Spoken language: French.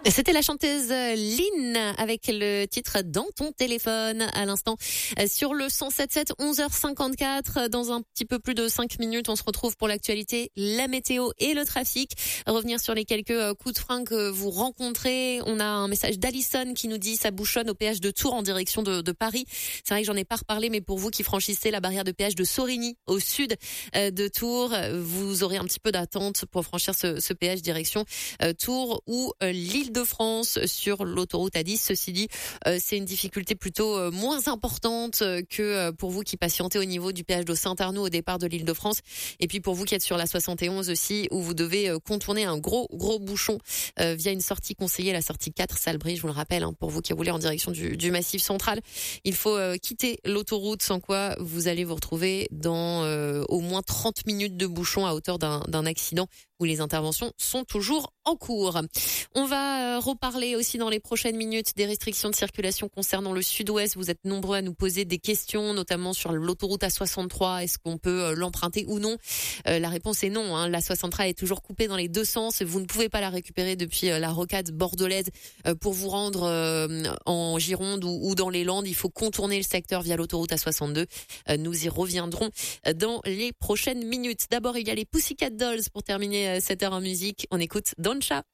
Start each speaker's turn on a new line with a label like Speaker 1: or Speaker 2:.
Speaker 1: C'était la chanteuse Lynn avec le titre Dans ton téléphone à l'instant sur le 107.7, 11h54. Dans un petit peu plus de 5 minutes, on se retrouve pour l'actualité, la météo et le trafic. Revenir sur les quelques coups de frein que vous rencontrez. On a un message d'Alison qui nous dit ça bouchonne au péage de Tours en direction de Paris. C'est vrai que j'en ai pas reparlé, mais pour vous qui franchissez la barrière de péage de Sorigny au sud de Tours, vous aurez un petit peu d'attente pour franchir ce péage direction Tours ou l'Île-de-France sur l'autoroute A10. Ceci dit, c'est une difficulté plutôt moins importante que pour vous qui patientez au niveau du péage de Saint-Arnoux au départ de l'Île-de-France. Et puis pour vous qui êtes sur la 71 aussi, où vous devez contourner un gros bouchon via une sortie conseillée, la sortie 4 Salbris, je vous le rappelle, pour vous qui roulez en direction du Massif central. Il faut quitter l'autoroute, sans quoi vous allez vous retrouver dans au moins 30 minutes de bouchon à hauteur d'un accident où les interventions sont toujours en cours. On va reparler aussi dans les prochaines minutes des restrictions de circulation concernant le sud-ouest. Vous êtes nombreux à nous poser des questions, notamment sur l'autoroute A63. Est-ce qu'on peut l'emprunter ou non? La réponse est non. La 63 est toujours coupée dans les deux sens. Vous ne pouvez pas la récupérer depuis la rocade bordelaise pour vous rendre en Gironde ou dans les Landes. Il faut contourner le secteur via l'autoroute A62. Nous y reviendrons dans les prochaines minutes. D'abord, il y a les Pussycat Dolls pour terminer cette heure en musique. On écoute Doncha.